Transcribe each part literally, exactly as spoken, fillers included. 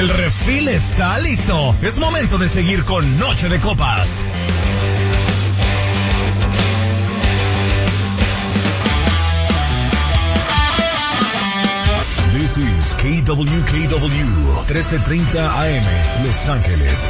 El refil está listo. Es momento de seguir con Noche de Copas. This is K W K W trece treinta A M, Los Ángeles.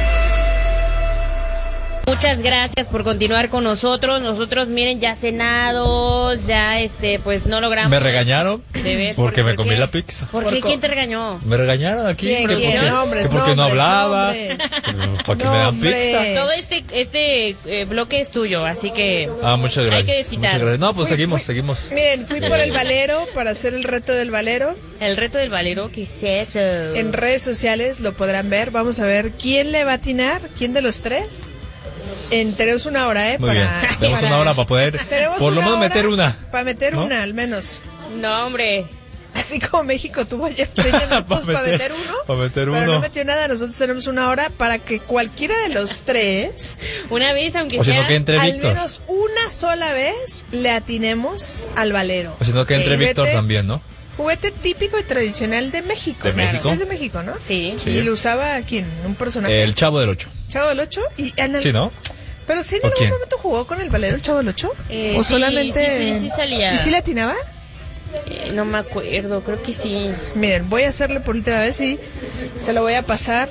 Muchas gracias por continuar con nosotros. Nosotros, miren, ya cenados, ya este, pues no logramos. Me regañaron ver, porque ¿por me comí qué? la pizza. ¿Por qué? ¿Quién te regañó? Me regañaron aquí. ¿Quién? Que ¿Quién? porque, Nombres, que porque no nombres, hablaba. nombres. ¿Para qué me dan pizza? Todo este este eh, bloque es tuyo, así que Ah, muchas gracias. hay que desquitar. Muchas gracias. No, pues Fui- seguimos, fui- seguimos. Miren, fui Eh, por el Valero para hacer el reto del Valero. El reto del Valero, ¿qué es eso? En redes sociales lo podrán ver. Vamos a ver quién le va a atinar, quién de los tres. En, tenemos una hora, ¿eh? Muy para, bien. Tenemos una hora para poder, Tenemos por lo una menos hora meter una. Para meter ¿no? una, al menos. No, hombre. Así como México tuvo ayer treinta minutos para meter uno. Para meter Pero uno. no metió nada. Nosotros tenemos una hora para que cualquiera de los tres, Una vez, aunque O si sea. no, que entre al Víctor. menos una sola vez, le atinemos al Valero. O si no, que entre Juguete- Víctor también, ¿no? Juguete típico y tradicional de México. ¿De México? Sí, es de México, ¿no? Sí. Sí. Y lo usaba quién, un personaje. El Chavo del Ocho. Chavo del Ocho y en el- Sí, ¿no? Pero sí en ¿O algún quién? momento jugó con el Valero el Chavo del Ocho. Eh, o sí, solamente. sí, sí, sí salía. ¿Y sí le atinaba? Eh, no me acuerdo, creo que sí. Miren, voy a hacerle por última vez y se lo voy a pasar.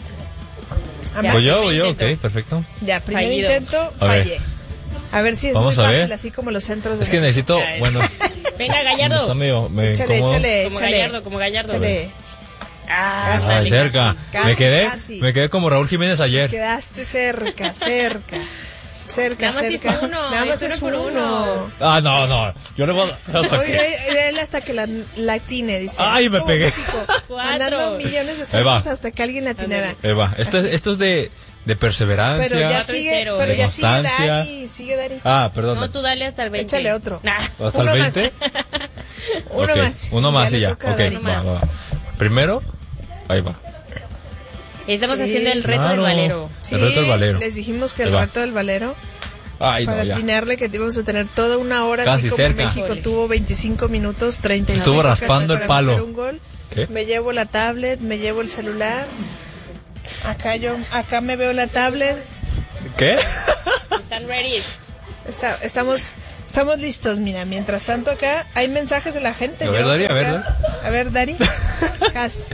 a Ya. Max. ¿Voy yo? ¿Voy yo? Intento. Ok, perfecto. Ya, primer Fallido. intento, A ver. fallé. A ver si es Vamos muy a ver. fácil, así como los centros de Es que México. necesito, Ay. bueno, Venga, está Gallardo. medio, medio Échale, incómodo. échale, Como échale. Gallardo, como Gallardo. Échale. Ah, Ay, sale, cerca. casi, me quedé, casi. me quedé como Raúl Jiménez ayer. Quedaste cerca, cerca. Cerca, Nada más es cerca. uno, Nada más es es uno por uno. Ah, no, no. Yo le voy a... hasta Oye, que- él hasta que la, la atine, dice. Ay, me Como pegué. México, Cuatro. mandando millones de Ahí va. ceros hasta que alguien la atinara. Ahí va. Esto, es, esto es de, de perseverancia. Pero ya Cuatro y sigue, cero. pero De ya sigue constancia. Dari, sigue Dari. Ah, perdón. No, tú dale hasta el veinte. Échale otro. Nah. ¿Hasta el Uno veinte? más. Uno Ok, más. Uno más Ya y le ya. toca a Ok, Dari. va, más. va, va. Primero, ahí va. Estamos Sí, haciendo el reto claro. del Valero. Sí, El reto del Valero. les dijimos que Ahí el va. reto del Valero, Ay, no, para ya. atinarle que íbamos a tener toda una hora, Casi así como cerca. México Híjole. tuvo veinticinco minutos, treinta y Estuvo cinco raspando casi el para palo. meter un gol. ¿Qué? Me llevo la tablet, me llevo el celular. Acá yo, acá me veo la tablet. ¿Qué? Están ready. Está- estamos, estamos listos, mira. Mientras tanto acá hay mensajes de la gente. A ver, Yo Dari, a ver, acá- A ver, Dari. Casi.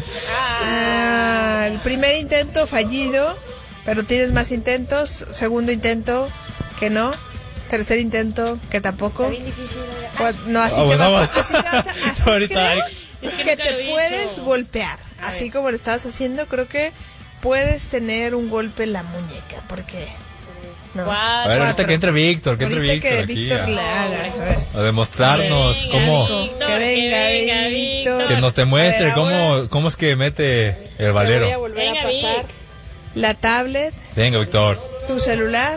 Ah. Ah, el primer intento fallido, pero tienes más intentos. Segundo intento, que no. Tercer intento, que tampoco. Está bien difícil. Cua- No, así Ah, te bueno, vas a, vamos. así te vas a, así Ahorita, creo Dari. Es que que nunca lo te he puedes hecho. golpear. A Así ver. como lo estabas haciendo, creo que puedes tener un golpe en la muñeca, porque no. Cuatro. A ver, ahorita Cuatro. que entre Víctor, que entre Ahorita Víctor que aquí. Víctor a- le haga. A ver. A demostrarnos Venga, cómo... Víctor, Que venga, que venga, Víctor. Víctor. Que nos te muestre A ver, cómo, ahora- cómo es que mete el Te voy a valero. volver Venga, a pasar Vic. la tablet, Venga, Víctor. tu celular.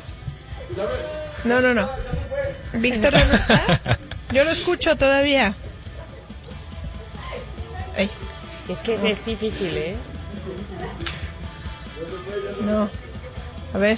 No, no, no. Víctor ya no está. Yo lo escucho todavía. Ay, Es que ese es difícil, ¿eh? no. A ver.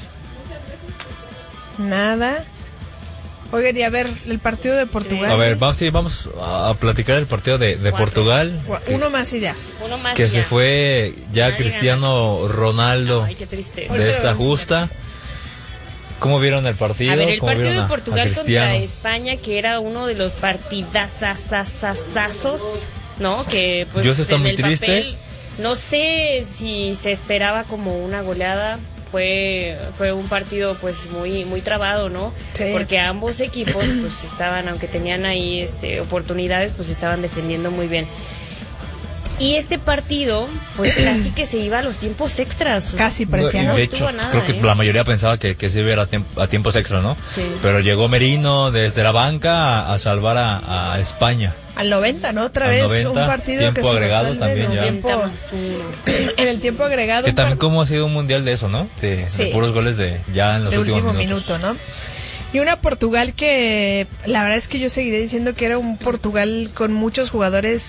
Nada. Oigan, y a ver, el partido de Portugal. A ver, vamos, sí, vamos a platicar el partido de, de Cuatro. Portugal. Gua- que- Uno más y ya. Uno más. que y se ya. fue ya Nadie Cristiano Ronaldo Ay, qué tristeza. de esta justa. ¿Cómo vieron el partido? A ver, el ¿Cómo partido vieron de a- a Portugal contra Cristiano? España, que era uno de los partidazazazazazos, ¿no? Que pues Dios está en muy el triste. papel, no sé si se esperaba como una goleada. Fue fue un partido pues muy muy trabado, ¿no? Sí. Porque ambos equipos pues estaban, aunque tenían ahí este oportunidades, pues estaban defendiendo muy bien. Y este partido, pues casi que se iba a los tiempos extras. Casi No, parecía, y ¿no? de estuvo hecho, nada, creo que ¿eh? la mayoría pensaba que, que se iba a, ir a, tiemp- a tiempos extra, ¿no? Sí. Pero llegó Merino desde la banca a, a salvar a, a España. Al noventa, ¿no? Otra Al vez noventa, un partido tiempo que se agregado resuelve también en el ya. tiempo, noventa más uno. en el tiempo agregado. Que un también par- como ha sido un mundial de eso, ¿no? De, Sí. de puros goles de ya en los de últimos último minutos. minuto, ¿no? Y una Portugal que la verdad es que yo seguiré diciendo que era un Portugal con muchos jugadores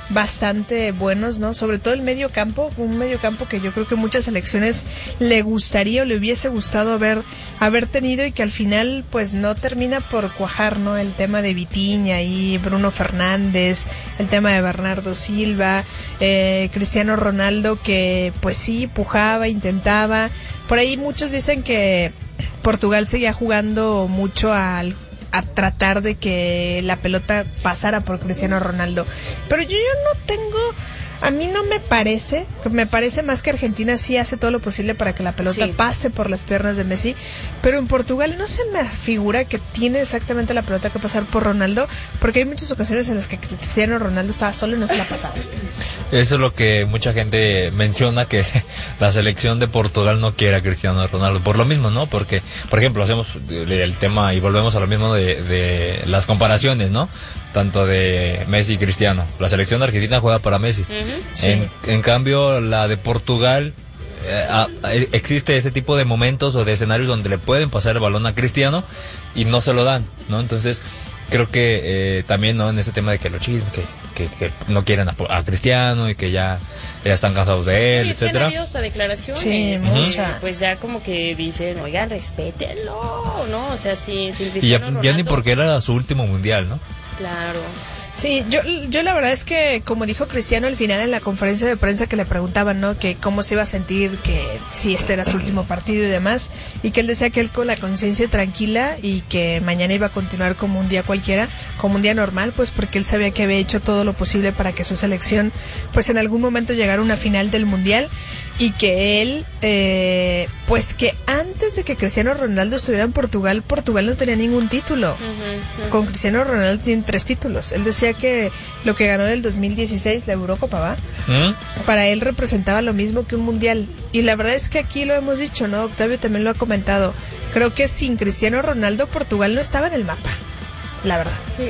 bastante buenos, ¿no? Sobre todo el medio campo, un medio campo que yo creo que muchas selecciones le gustaría o le hubiese gustado haber, haber tenido y que al final pues no termina por cuajar, ¿no? El tema de Vitinha y Bruno Fernández, el tema de Bernardo Silva, eh, Cristiano Ronaldo que pues sí, pujaba, intentaba. Por ahí muchos dicen que Portugal seguía jugando mucho al a tratar de que la pelota pasara por Cristiano Ronaldo. Pero yo, yo no tengo... A mí no me parece, me parece más que Argentina sí hace todo lo posible para que la pelota sí. pase por las piernas de Messi, pero en Portugal no se me figura que tiene exactamente la pelota que pasar por Ronaldo, porque hay muchas ocasiones en las que Cristiano Ronaldo estaba solo y no se la pasaba. Eso es lo que mucha gente menciona, que la selección de Portugal no quiere a Cristiano Ronaldo, por lo mismo, ¿no? Porque, por ejemplo, hacemos el tema y volvemos a lo mismo de, de las comparaciones, ¿no? Tanto de Messi y Cristiano. La selección de Argentina juega para Messi. Uh-huh. Sí. En, en cambio, la de Portugal, eh, a, a, existe ese tipo de momentos o de escenarios donde le pueden pasar el balón a Cristiano y no se lo dan, ¿no? Entonces, creo que eh, también, ¿no? En ese tema de que los chismes, que, que, que no quieren a, a Cristiano y que ya, ya están cansados de él, sí, etcétera. Es que han habido hasta declaraciones. Sí, muchas. Pues ya como que dicen, oigan, respétenlo, ¿no? O sea, si, si Cristiano y ya, Ronaldo... ya ni porque era su último mundial, ¿no? Claro. Sí, yo, yo la verdad es que, como dijo Cristiano al final en la conferencia de prensa que le preguntaban, ¿no? Que cómo se iba a sentir, que si este era su último partido y demás, y que él decía que él con la conciencia tranquila y que mañana iba a continuar como un día cualquiera, como un día normal, pues porque él sabía que había hecho todo lo posible para que su selección, pues en algún momento llegara a una final del Mundial, y que él, eh, pues que antes de que Cristiano Ronaldo estuviera en Portugal, Portugal no tenía ningún título. Uh-huh, uh-huh. Con Cristiano Ronaldo tiene tres títulos. Él decía que lo que ganó en el dos mil dieciséis, la Eurocopa, ¿va? ¿Mm? Para él representaba lo mismo que un mundial. Y la verdad es que aquí lo hemos dicho, ¿no? Octavio también lo ha comentado. Creo que sin Cristiano Ronaldo, Portugal no estaba en el mapa. La verdad. Sí.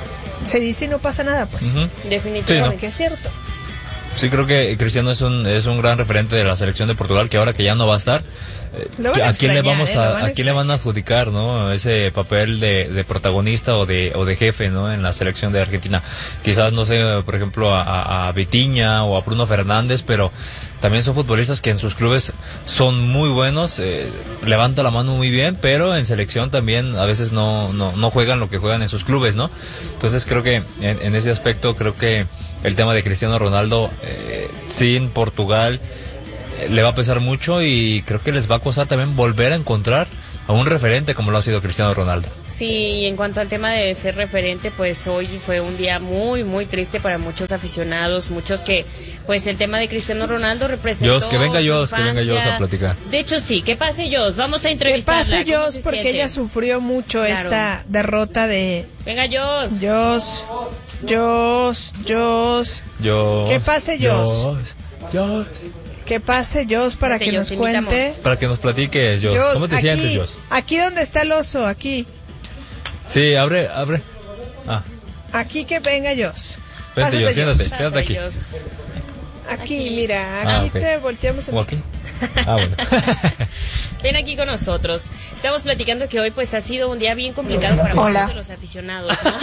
Se dice y no pasa nada, pues. Uh-huh. Definitivamente. Sí, ¿no? Que es cierto. Sí, creo que Cristiano es un es un gran referente de la selección de Portugal, que ahora que ya no va a estar, eh, a, a quién le vamos eh, a, a, a quién le van a adjudicar, ¿no? Ese papel de, de protagonista o de o de jefe, ¿no? En la selección de Argentina. Quizás, no sé, por ejemplo, a, a Vitinha o a Bruno Fernández, pero también son futbolistas que en sus clubes son muy buenos, eh, levanta la mano muy bien, pero en selección también a veces no no no juegan lo que juegan en sus clubes, ¿no? Entonces creo que en, en ese aspecto creo que el tema de Cristiano Ronaldo eh, sin Portugal eh, le va a pesar mucho, y creo que les va a costar también volver a encontrar a un referente como lo ha sido Cristiano Ronaldo. Sí, y en cuanto al tema de ser referente, pues hoy fue un día muy, muy triste para muchos aficionados, muchos que, pues el tema de Cristiano Ronaldo representó... Jos, que venga Jos, que venga Jos a platicar. De hecho, sí, que pase Jos, vamos a entrevistarla. Que pase Jos, porque siente? Ella sufrió mucho, claro, esta derrota de... Venga Jos. Jos, Jos, Jos. Jos. Que pase Jos. Jos. Jos. Que pase Jos para que nos cuente. Para que nos platiques, Jos. Jos, ¿cómo te aquí, sientes, Jos? Aquí donde está el oso, aquí. Sí, abre, abre. Ah. Aquí que venga Jos. Vente, Jos, siéntate, siéntate aquí. Aquí, aquí, mira, aquí ah, okay. te volteamos. ¿O aquí? Ah, bueno. Ven aquí con nosotros. Estamos platicando que hoy pues ha sido un día bien complicado para Hola. muchos de los aficionados, ¿no?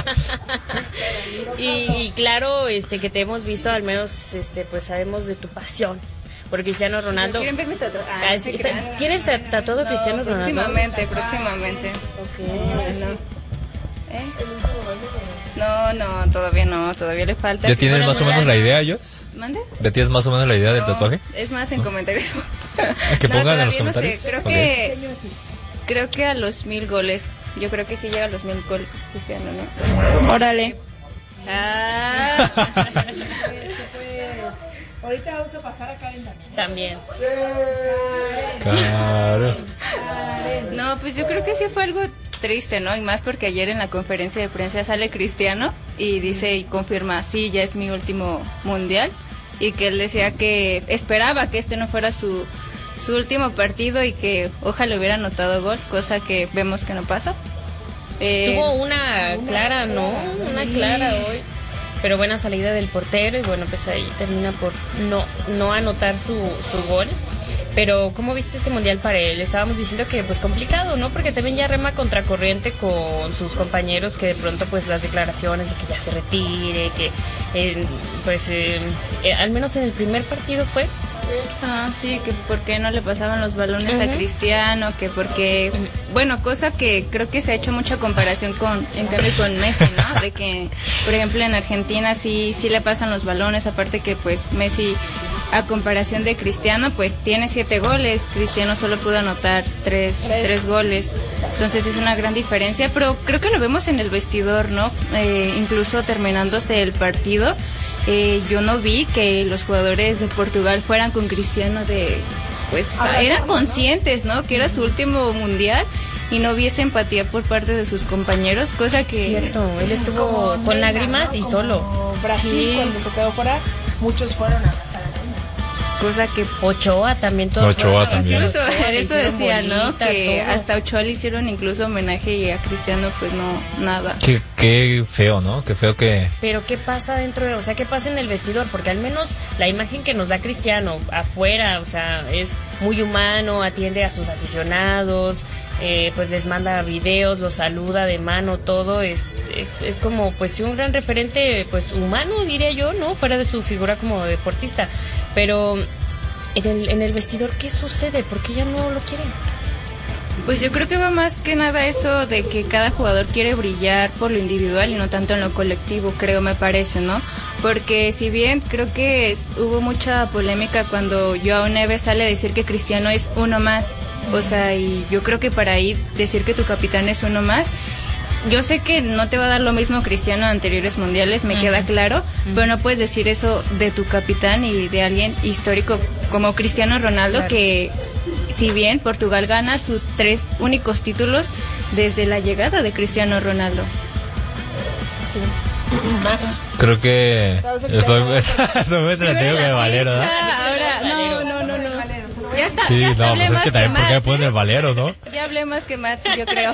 y, y claro, este que te hemos visto, al menos este pues sabemos de tu pasión por Cristiano Ronaldo. ¿Quieren verme tatuado? Ah, ah, sí, está, ¿Tienes tatuado no, Cristiano Ronaldo? Próximamente, próximamente. Ok. No. ¿Eh? No, no, todavía no, todavía le falta. ¿Ya tienes más o menos la idea, Jos? ¿Mande? ¿Ya tienes más o menos la idea no, del tatuaje? Es más en ¿no? comentarios. Que no, pongan en los comentarios. No sé. Creo okay. que creo que a los mil goles. Yo creo que sí llega a los mil goles Cristiano, ¿no? Órale. Ah. Ahorita vamos a pasar a Karen también. Claro. No, pues yo creo que sí fue algo triste, ¿no? Y más porque ayer en la conferencia de prensa sale Cristiano y dice y confirma, sí, ya es mi último mundial, y que él decía que esperaba que este no fuera su su último partido y que ojalá hubiera anotado gol, cosa que vemos que no pasa. Eh, Tuvo una clara, ¿no? Una sí. clara hoy. Pero buena salida del portero y bueno, pues ahí termina por no no anotar su, su gol. Pero, ¿cómo viste este mundial para él? Estábamos diciendo que, pues, complicado, ¿no? Porque también ya rema contracorriente con sus compañeros, que de pronto, pues, las declaraciones de que ya se retire, que, eh, pues, eh, eh, al menos en el primer partido fue... Ah, sí, que por qué no le pasaban los balones uh-huh. a Cristiano, que porque, bueno, cosa que creo que se ha hecho mucha comparación con, en cambio con Messi, ¿no? De que, por ejemplo, en Argentina sí, sí le pasan los balones, aparte que pues Messi, a comparación de Cristiano, pues tiene siete goles, Cristiano solo pudo anotar tres, tres. tres goles, entonces es una gran diferencia, pero creo que lo vemos en el vestidor, ¿no? Eh, incluso terminándose el partido, eh, yo no vi que los jugadores de Portugal fueran con Cristiano de, pues eran conscientes, ¿no? Que era su último mundial y no hubiese empatía por parte de sus compañeros, cosa que... Cierto, él estuvo como con Neymar, lágrimas ¿no? y Como solo. Brasil, Sí. cuando se quedó fuera, muchos fueron a pasar a Cosa que Ochoa también todo. Ochoa también. Incluso Ochoa le eso hicieron decía, ¿no? bolita, Que todo. hasta Ochoa le hicieron incluso homenaje y a Cristiano pues no, nada. Qué, qué feo, ¿no? Qué feo que... Pero ¿qué pasa dentro de, o sea, qué pasa en el vestidor? Porque al menos la imagen que nos da Cristiano afuera, o sea, es muy humano, atiende a sus aficionados, eh, pues les manda videos, los saluda de mano, todo, es, es, es como pues un gran referente, pues humano, diría yo, ¿no? Fuera de su figura como deportista. Pero en el, en el vestidor, ¿qué sucede? ¿Por qué ya no lo quieren? Pues yo creo que va más que nada eso de que cada jugador quiere brillar por lo individual y no tanto en lo colectivo, creo, me parece, ¿no? Porque si bien creo que hubo mucha polémica cuando Joao Neves sale a decir que Cristiano es uno más, o sea, y yo creo que para ahí decir que tu capitán es uno más, yo sé que no te va a dar lo mismo Cristiano a anteriores mundiales, me uh-huh. queda claro, uh-huh. pero no puedes decir eso de tu capitán y de alguien histórico como Cristiano Ronaldo, claro. que si bien Portugal gana sus tres únicos títulos desde la llegada de CristianoRonaldo. Sí. Max. Creo que estoy, estoy muy entretenido con el Valero, ¿no? Ahora, no, no, no, no. Ya está, sí, ya está, no, hablé pues es más que también, que ¿por qué Max, ponen ¿eh? el Valero, no? Ya hablé más que Max, yo creo.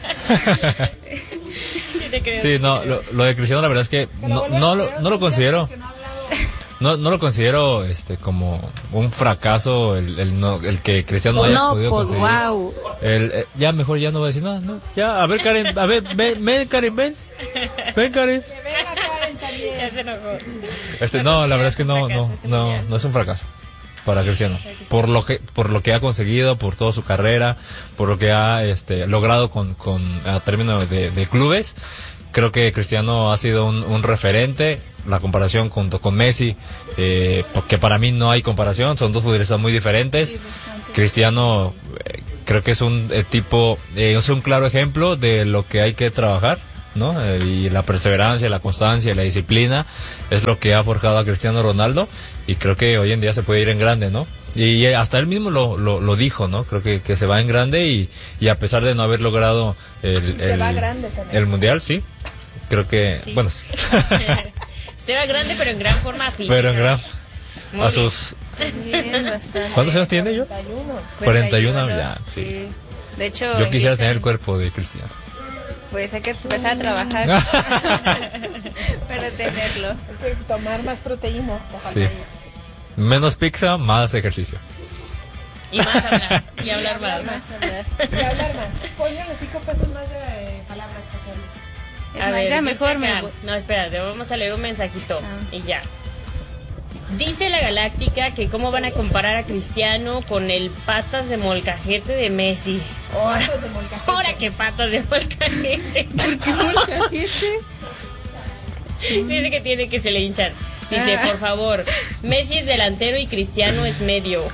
Sí, no, lo, lo de Cristiano la verdad es que no, no, lo, no lo considero... No, no lo considero este como un fracaso el el, no, el que Cristiano no haya no, podido pues, conseguir. Wow. El, eh, ya mejor ya no voy a decir nada, no. Ya, a ver Karen, a ver, ven, ven Karen, ven. Ven Karen. Que venga Karen también. Ya se enojó. Este no, la verdad es que no no no no es un fracaso para Cristiano. Por lo que por lo que ha conseguido, por toda su carrera, por lo que ha este logrado con con a término de, de clubes. Creo que Cristiano ha sido un, un referente. La comparación junto con Messi, eh, porque para mí no hay comparación, son dos futbolistas muy diferentes. Sí, Cristiano eh, creo que es un eh, tipo, eh, es un claro ejemplo de lo que hay que trabajar, ¿no? Eh, y la perseverancia, la constancia, la disciplina es lo que ha forjado a Cristiano Ronaldo y creo que hoy en día se puede ir en grande, ¿no? Y hasta él mismo lo, lo, lo dijo, ¿no? Creo que, que se va en grande y, y a pesar de no haber logrado el, se el, va grande también. el mundial, sí. Creo que, sí. bueno, sí. Se va grande, pero en gran forma física. Pero en gran... Muy a sus... Bien, ¿Cuántos años tiene yo? cuarenta y uno, ya, sí. sí. De hecho... Yo quisiera tener el cuerpo de Cristiano. Pues hay que empezar a trabajar para tenerlo. Hay que tomar más proteína. Sí. Menos pizza, más ejercicio. Y más hablar. Y hablar más. Y más hablar. Y hablar más. Póngale cinco pesos más de palabras, por favor. Es a más, ver, ya mejor me... acá. No, espérate, vamos a leer un mensajito ah. y ya. Dice la Galáctica que cómo van a comparar a Cristiano con el patas de molcajete de Messi. Ahora, ahora que patas de molcajete. ¿Por qué molcajete? Dice que tiene que se le hinchan. Dice, ah. por favor, Messi es delantero y Cristiano es medio.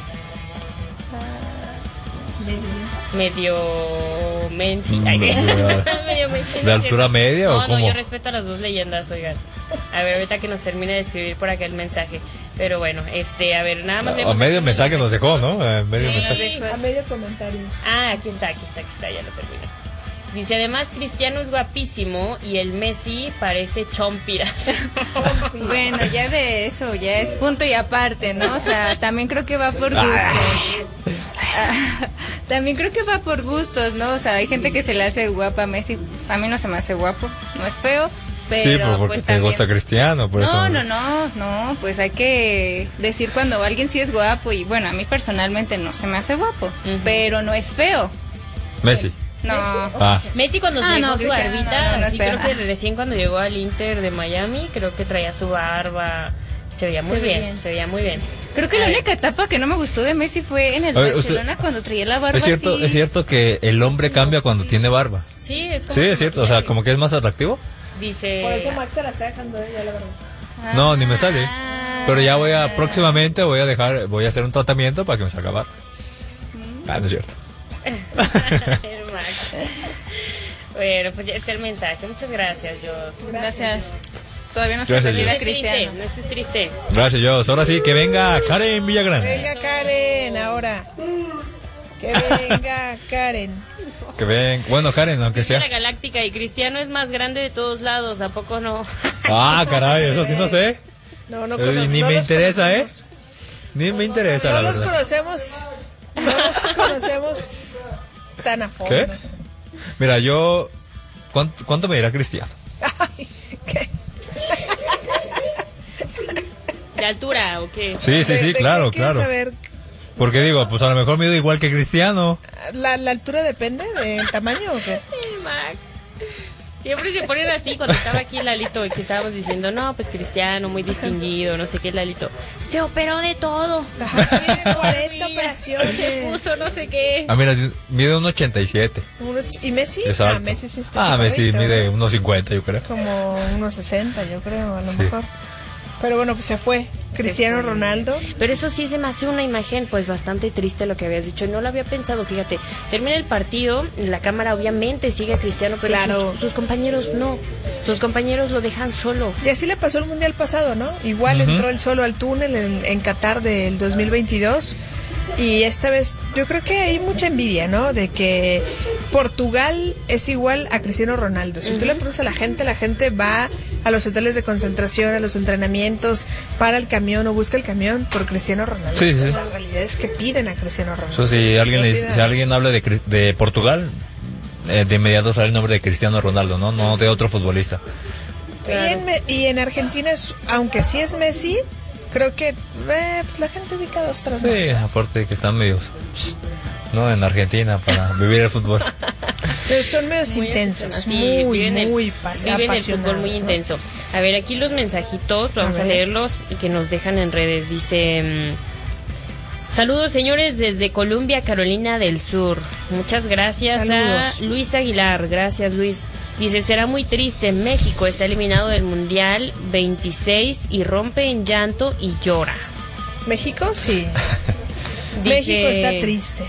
Medio Menchi. Ay, sí. Medio Menchi. ¿De altura media no, o cómo? No, yo respeto a las dos leyendas, oigan. A ver, ahorita que nos termine de escribir por acá el mensaje. Pero bueno, este, a ver, nada más. A, a medio mensaje nos dejó, ¿no? A medio sí, mensaje. A medio comentario. Ah, aquí está, aquí está, aquí está, ya lo termino. Dice, además Cristiano es guapísimo y el Messi parece chompiras. Bueno, ya de eso, ya es punto y aparte, ¿no? O sea, también creo que va por gustos. Ah, también creo que va por gustos, ¿no? O sea, hay gente que se le hace guapa a Messi. A mí no se me hace guapo, no es feo. Pero, sí, pues porque pues, te también... gusta Cristiano, por no, eso. No, no, no, pues hay que decir cuando alguien sí es guapo y bueno, a mí personalmente no se me hace guapo, uh-huh. pero no es feo. Messi. No. Ah. Messi cuando se ah, dejó no, su Cristiano, barbita, no, no, no sí, creo que recién cuando llegó al Inter de Miami, creo que traía su barba, se veía muy se bien, bien, se veía muy bien. Creo que la única etapa que no me gustó de Messi fue en el ver, Barcelona usted, cuando traía la barba. Es cierto, así. es cierto que el hombre cambia cuando sí. tiene barba. Sí, es como Sí, es cierto, o sea, como que es más atractivo. Dice... Por eso Max se la está dejando ella, la verdad. Ah, no, ni me sale. Pero ya voy a, próximamente voy a dejar, voy a hacer un tratamiento para que me salga barba. Mm. Ah, no es cierto. El Max. Bueno, pues ya está el mensaje. Muchas gracias, Jos. Gracias. Todavía no gracias, se retira no Cristiano. No estés triste. Gracias, Jos. Ahora sí, que venga Karen Villagrán. Venga Karen, ahora. Que venga Karen. Que ven, bueno, Karen, aunque sea. La Galáctica y Cristiano es más grande de todos lados, ¿a poco no? Ah, caray, eso sí no sé. No, no, eh, no Ni no me los interesa, conocemos. ¿eh? Ni me interesa, no la los verdad. conocemos. No los conocemos tan a fondo. ¿Qué? Mira, yo... ¿Cuánto, cuánto me dirá Cristiano? Ay, ¿qué? ¿De altura o qué? Sí, sí, sí, ¿De, de claro, qué claro. Saber? Porque digo, pues a lo mejor mido igual que Cristiano. ¿La, la altura depende del tamaño o qué? El Max. Siempre se ponen así cuando estaba aquí Lalito y que estábamos diciendo, no, pues Cristiano, muy distinguido, no sé qué, Lalito. Se operó de todo. Ajá, tiene cuarenta operaciones. Se puso no sé qué. Ah, mira, mide uno ochenta y siete. ¿Y Messi? Exacto. Ah, Messi sí está Ah, Messi chaparrito, mide ¿no? uno cincuenta, yo creo. Como unos sesenta, yo creo, a lo Sí. mejor. Pero bueno, pues se fue. Cristiano Se fue. Ronaldo. Pero eso sí se me hace una imagen pues bastante triste lo que habías dicho. No lo había pensado, fíjate. Termina el partido, la cámara obviamente sigue a Cristiano, pero Claro. sus, sus compañeros no. Sus compañeros lo dejan solo. Y así le pasó el Mundial pasado, ¿no? Igual Uh-huh. entró él solo al túnel en, en Qatar del dos mil veintidós. Y esta vez yo creo que hay mucha envidia, ¿no? De que Portugal es igual a Cristiano Ronaldo. Si uh-huh. tú le preguntas a la gente, la gente va a los hoteles de concentración, a los entrenamientos, para el camión o busca el camión por Cristiano Ronaldo. Sí, sí. La realidad es que piden a Cristiano Ronaldo. So, si alguien, le, si alguien habla de, de Portugal, eh, de inmediato sale el nombre de Cristiano Ronaldo, ¿no? No de otro futbolista. Claro. Y, en, y en Argentina, es, aunque sí es Messi, creo que eh, pues la gente ubica dos, tres más. Sí, aparte de que están medios, no, en Argentina para vivir el fútbol. Pero son medios muy intensos, sí, muy, viven muy el, pas- viven apasionados. el fútbol muy ¿no? intenso. A ver, aquí los mensajitos, vamos a, a leerlos que nos dejan en redes. Dice... Saludos señores desde Columbia, Carolina del Sur. Muchas gracias. Saludos. A Luis Aguilar. Gracias Luis. Dice, será muy triste. México está eliminado del Mundial veintiséis y rompe en llanto y llora. ¿México? Sí. Dice, México está triste.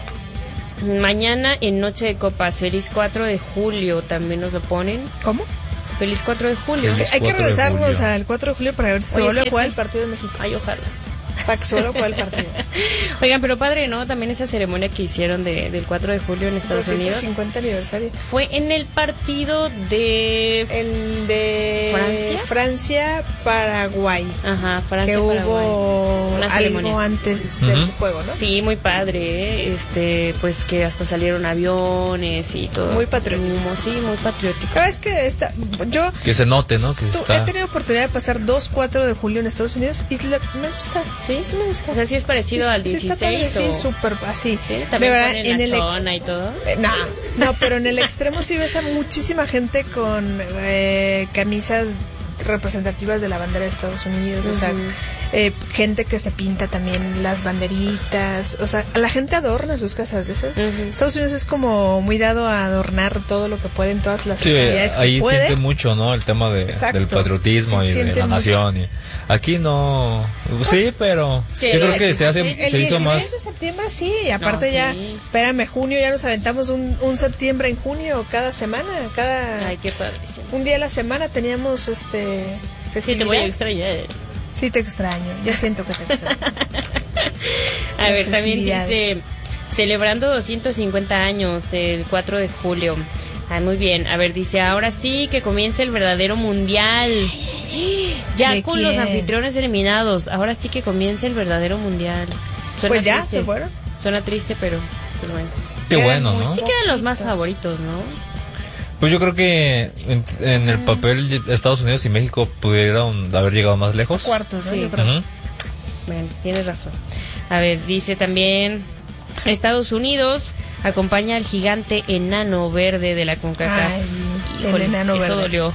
Mañana en Noche de Copas. Feliz cuatro de julio. También nos lo ponen. ¿Cómo? Feliz cuatro de julio. Sí, hay que regresarnos al cuatro de julio para ver si se vuelve a jugar el partido de México. Ay, ojalá. Para que solo juegue el partido. Oigan, pero padre, ¿no? También esa ceremonia que hicieron de, del cuatro de julio en Estados Unidos. cincuenta aniversario. Fue en el partido de... El de... ¿Francia? Francia, Paraguay. Ajá, Francia, que Paraguay. hubo Una ceremonia algo antes uh-huh. del juego, ¿no? Sí, muy padre, ¿eh? Este, pues que hasta salieron aviones y todo. Muy patriótico. Sí, muy patriótico. ¿Sabes que esta, yo... Que se note, ¿no? Que tú, está... He tenido oportunidad de pasar dos cuatro de julio en Estados Unidos y la, me gusta. Sí, sí me gusta. O sea, sí es parecido sí, al dieciséis. Sí, está padre, o... sí, súper así. Sí, también de verdad, ponen en la el ex... chona y todo. Eh, no, no, pero en el extremo sí ves a muchísima gente con eh, camisas representativas de la bandera de Estados Unidos, uh-huh. o sea, eh, gente que se pinta también las banderitas, o sea, la gente adorna sus casas, ¿sabes? Uh-huh. Estados Unidos es como muy dado a adornar todo lo que pueden, todas las sí, festividades que ahí puede. siente mucho, ¿no? El tema de, del patriotismo sí, y de la nación. Y aquí no, pues, sí, pero sí, yo creo que se hace, el se hizo más. dieciséis de septiembre sí, y aparte no, ya, sí. espérame, junio ya nos aventamos un, un septiembre en junio cada semana, cada Ay, qué padrísimo. un día a la semana teníamos este Sí, te voy a extrañar. Sí, te extraño. Yo siento que te extraño. A ver, también dice, celebrando doscientos cincuenta años el cuatro de julio. Ay, muy bien. A ver, dice, ahora sí que comienza el verdadero mundial. Ya con los anfitriones eliminados. Ahora sí que comienza el verdadero mundial. Suena pues ya, triste. Se fueron. Suena triste, pero pues bueno. Qué bueno, ¿no? Sí quedan los más favoritos, ¿no? Pues yo creo que en, en el papel Estados Unidos y México pudieron haber llegado más lejos. Cuartos, ¿no? Sí. Yo creo. Ujú. Bueno, tienes razón. A ver, dice también Estados Unidos acompaña al gigante enano verde de la CONCACAF. Ay, Híjole, el enano eso verde. dolió.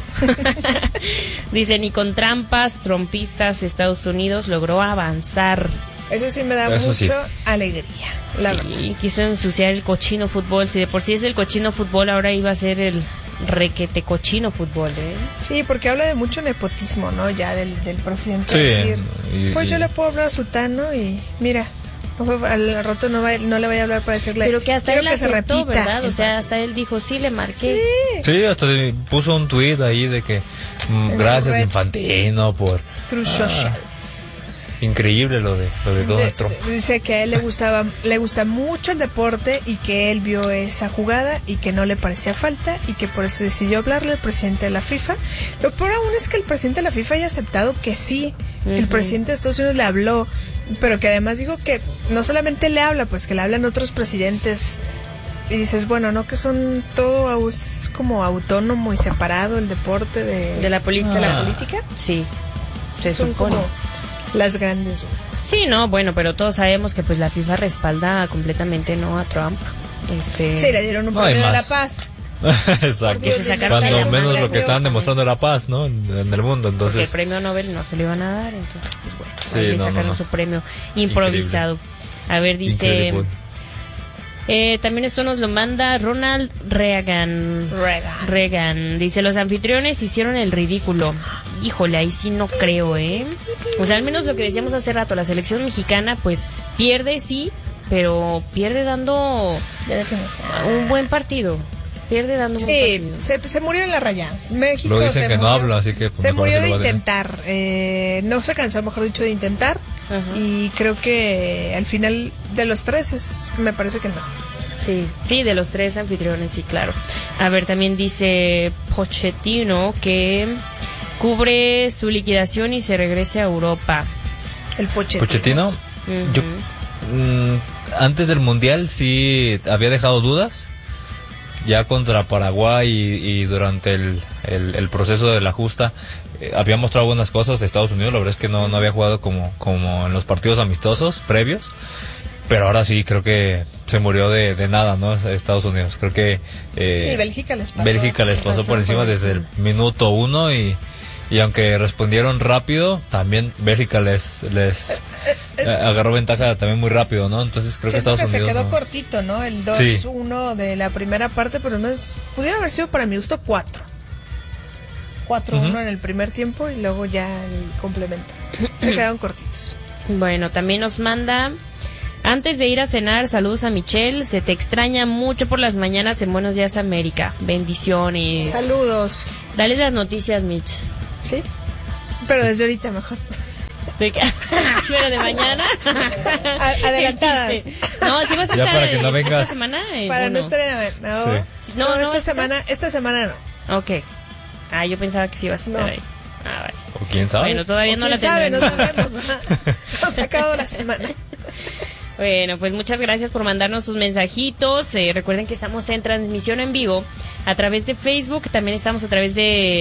Dice, ni con trampas trompistas Estados Unidos logró avanzar. Eso sí me da Eso mucho sí. alegría. La verdad. Sí, quiso ensuciar el cochino fútbol. Si de por sí es el cochino fútbol, ahora iba a ser el requete cochino fútbol, ¿eh? Sí, porque habla de mucho nepotismo, ¿no? Ya del, del presidente. Sí, Decir, y- pues y- yo le puedo hablar a Sultano y mira, no, al rato no, va, no le vaya a hablar para decirle. Pero que hasta quiero él que se aceptó, repita. ¿verdad? O el sea, partido. hasta él dijo, sí, le marqué. Sí, hasta puso un tuit ahí de que mm, En su gracias red. Infantino por... True Ah, Social. increíble lo de, lo de Donald De- Trump. dice que a él le gustaba, le gusta mucho el deporte y que él vio esa jugada y que no le parecía falta y que por eso decidió hablarle al presidente de la FIFA. Lo peor aún es que el presidente de la FIFA haya aceptado que sí, el Ujú. presidente de Estados Unidos le habló, pero que además dijo que no solamente le habla, pues que le hablan otros presidentes. Y dices, bueno, no que son todo au- es como autónomo y separado el deporte de, ¿De la política? de la Ah. política. Sí, se Son supone. como las grandes dudas. Sí, no, bueno, pero todos sabemos que pues la FIFA respalda completamente no a Trump. Este, Sí, le dieron un No hay premio de la más. paz. Exacto. Que se sacaron Cuando la menos mano. lo que estaban demostrando era paz, ¿no? En, en el mundo, porque el entonces... premio Nobel no se le iban a dar, entonces pues bueno, Sí, ahí le no, no, sacaron no. su premio improvisado. A ver, dice, Incredible. eh, también esto nos lo manda Ronald Reagan. Reagan. Reagan, dice, los anfitriones hicieron el ridículo. Híjole, ahí sí no creo, ¿eh? O sea, al menos lo que decíamos hace rato, la selección mexicana pues pierde, sí, pero pierde dando Ya ve que no. un buen partido. Pierde dando un buen Sí, partido. se, se murió en la raya. México Lo dicen se que no murió- habla, así que, pues, se mejor murió que de lo vale. intentar. Eh, no se cansó, mejor dicho, de intentar. Ajá. Y creo que al final de los tres es, me parece que no. Sí, sí, de los tres anfitriones, sí, claro. A ver, también dice Pochettino que cubre su liquidación y se regrese a Europa. El Pochettino. Pochettino, Ujú. yo mm, antes del Mundial sí había dejado dudas. Ya contra Paraguay y, y durante el, el, el proceso de la justa eh, había mostrado buenas cosas de Estados Unidos. La verdad es que no, no había jugado como, como en los partidos amistosos previos. Pero ahora sí creo que se murió de, de nada, ¿no? Estados Unidos. Creo que eh, Sí, Bélgica les pasó. Bélgica les pasó Pasó por encima por desde el encima. minuto uno y, y aunque respondieron rápido, también Bélgica les, les eh, agarró ventaja también muy rápido, ¿no? Entonces creo que Siento Estados que Unidos... se quedó no. cortito, ¿no? El Sí. dos uno de la primera parte, pero no es, pudiera haber sido para mi gusto cuatro. cuatro uno Ujú. en el primer tiempo y luego ya el complemento. Se quedaron cortitos. Bueno, también nos manda, antes de ir a cenar, saludos a Michelle, se te extraña mucho por las mañanas en Buenos Días América. Bendiciones. Saludos. Dales las noticias, Mitch. ¿Sí? Pero desde ahorita mejor. ¿De qué? ¿Pero de mañana? A- adelantadas. Qué chiste. No, sí vas a Ya estar para que no esta vengas. semana. eh, Para ¿o no estar en no, Sí. No, no, no, esta está- semana, esta semana no. Ok. Ah, yo pensaba que sí ibas a estar No. ahí. Ah, vale. ¿O quién sabe? Bueno, todavía O no la quién sabe, no tenemos. sabemos. ¿verdad? No se ha acabado la semana. Bueno, pues muchas gracias por mandarnos sus mensajitos. Eh, recuerden que estamos en transmisión en vivo a través de Facebook, también estamos a través de